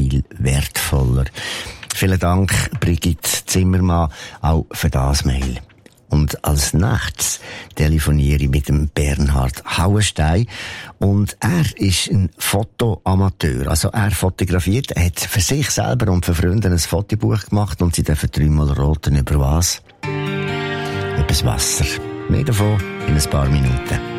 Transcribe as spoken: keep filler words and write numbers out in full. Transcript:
viel wertvoller. Vielen Dank, Brigitte Zimmermann, auch für das Mail. Und als nächstes telefoniere ich mit dem Bernhard Hauenstein. Und er ist ein Fotoamateur. Also er fotografiert, er hat für sich selber und für Freunde ein Fotobuch gemacht und sie dürfen dreimal roten über was? Übers Wasser. Mehr davon in ein paar Minuten.